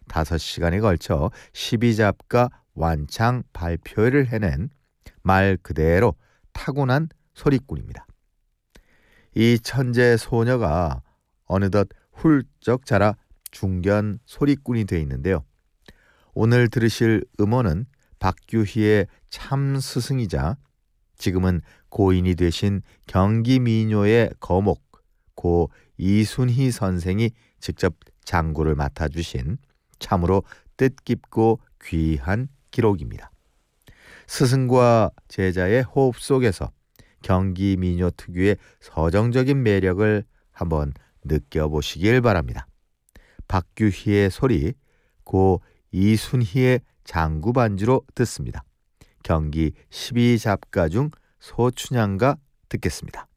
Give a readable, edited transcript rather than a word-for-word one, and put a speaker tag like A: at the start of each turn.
A: 5시간에 걸쳐 12잡가 완창 발표를 해낸 말 그대로 타고난 소리꾼입니다. 이 천재 소녀가 어느덧 훌쩍 자라 중견 소리꾼이 되어 있는데요. 오늘 들으실 음원은 박규희의 참 스승이자 지금은 고인이 되신 경기민요의 거목 고 이순희 선생이 직접 장구를 맡아주신 참으로 뜻깊고 귀한 기록입니다. 스승과 제자의 호흡 속에서 경기민요 특유의 서정적인 매력을 한번 느껴보시길 바랍니다. 박규희의 소리, 고 이순희의 장구 반주로 듣습니다. 경기 12잡가 중 소춘향가 듣겠습니다.